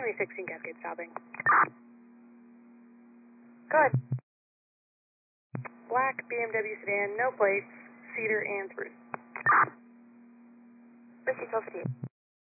Highway 16 Cascade stopping. Go ahead. Black BMW sedan, no plates, cedar and spruce. Whiskey 1258.